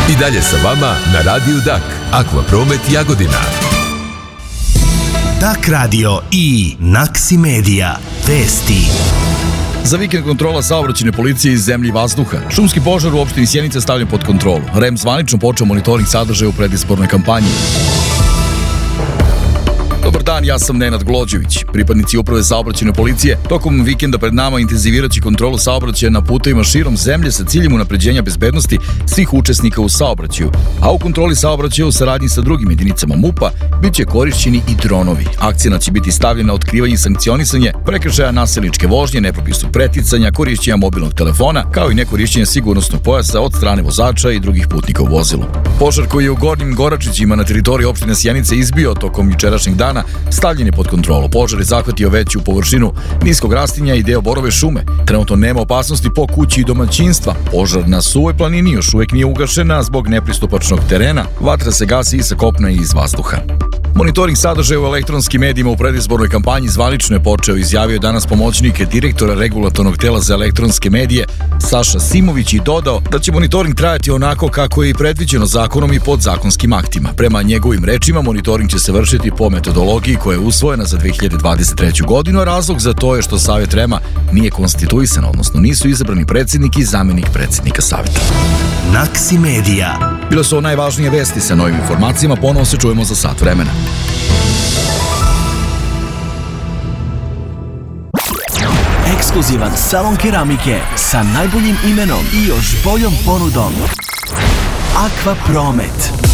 I dalje sa vama na Radiju Dak, Akvapromet Jagodina. Dak radio i Naksi Medija. Vesti. Za vikend kontrola saobraćajne policije iz zemlje i vazduha. Šumski požar u opštini Sjenica stavljen pod kontrolu. REM zvanično počeo monitoring sadržaja u predizbornoj kampanji. Dobar dan, ja sam Nenad Glođević. Pripadnici uprave saobraćajne policije tokom vikenda pred nama intenziviraće kontrolu saobraćaja na putevima širom zemlje sa ciljem unapređenja bezbednosti svih učesnika u saobraćaju. A u kontroli saobraćaja u saradnji sa drugim jedinicama MUP-a biće korišćeni i dronovi. Akcenat će biti stavljen na otkrivanje i sankcionisanje prekršaja nasilničke vožnje, nepropisnog preticanja, korišćenja mobilnog telefona, kao i nekorišćenja sigurnosnog pojasa od strane vozača i drugih putnika u vozilu. Požar koji je u Gornjim Goračićima na teritoriji opštine Sjenice izbio tokom jučerašnjeg dana stavljen je pod kontrolu. Požar je zahvatio veću površinu niskog rastinja i deo borove šume. Trenutno nema opasnosti po kući i domaćinstva. Požar na Suvoj planini još uvek nije ugašena zbog nepristupačnog terena. Vatra se gasi i sa kopna i iz vazduha. Monitoring sadržaja u elektronskim medijima u predizbornoj kampanji zvanično je počeo, izjavio danas pomoćnik direktora regulatornog tela za elektronske medije Saša Simović i dodao da će monitoring trajati onako kako je i predviđeno zakonom i podzakonskim aktima. Prema njegovim rečima, monitoring će se vršiti po metodologiji koja je usvojena za 2023. godinu, a razlog za to je što Savet REM-a nije konstituisan, odnosno nisu izabrani predsjednik i zamenik predsjednika Saveta. Naksi Medija. Bile su najvažnije vesti. Sa novim informacijama ponovo se čujemo za sat vremena. Ekskluzivan salon keramike sa najboljim imenom i još boljom ponudom. Akvapromet.